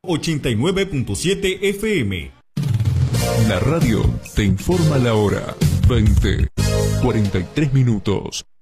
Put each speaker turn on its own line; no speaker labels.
89.7 FM.
La radio te informa la hora. 20:43 minutos.